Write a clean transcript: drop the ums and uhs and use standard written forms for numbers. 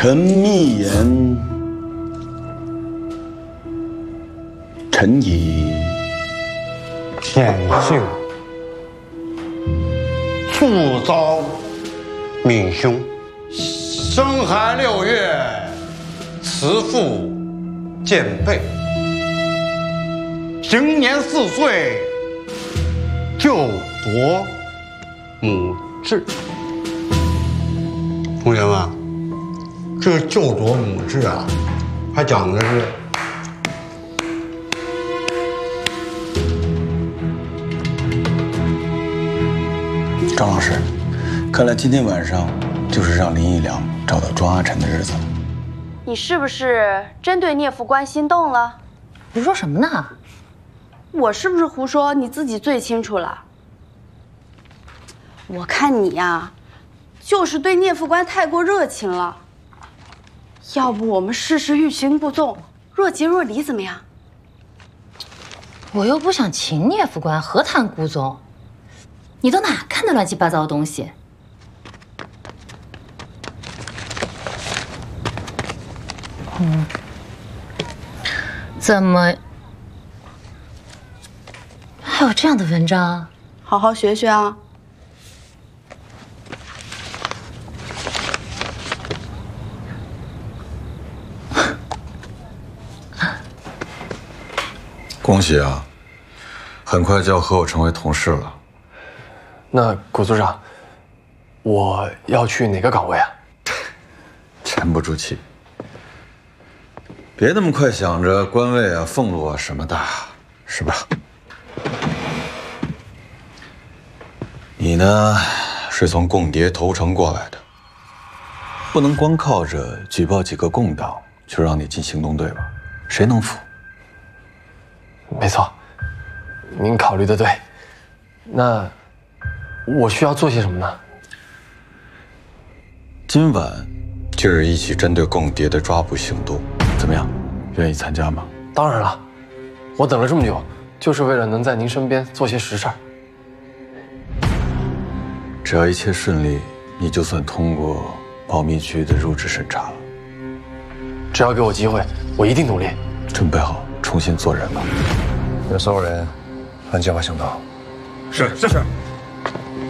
臣密言，臣以天幸，父遭命凶，生寒6月，慈父见背，平年4岁，就夺母志。同学们，这个就夺母志啊，还讲的是张老师，看来今天晚上就是让林义良找到庄阿晨的日子了。 你是不是真对聂副官心动了？ 胡说什么呢？ 我是不是胡说？你自己最清楚了。我看你呀，就是对聂副官太过热情了。要不我们试试欲擒故纵，若即若离，怎么样？ 我又不想擒聂副官，何谈故纵？你都哪看的乱七八糟的东西？怎么还有这样的文章？ 好好学学啊！ 恭喜啊，很快就要和我成为同事了。 那谷组长，我要去哪个岗位啊？ 沉不住气，别那么快想着官位啊、俸禄啊什么的，是吧？你呢，是从共谍投诚过来的，不能光靠着举报几个共党就让你进行动队吧？谁能服？ 没错，您考虑的对。那我需要做些什么呢？ 今晚就是一起针对共谍的抓捕行动，怎么样？愿意参加吗？ 当然了，我等了这么久，就是为了能在您身边做些实事儿。 只要一切顺利，你就算通过保密局的入职审查了。 只要给我机会，我一定努力。 准备好重新做人吧。 让所有人按计划行动。 是。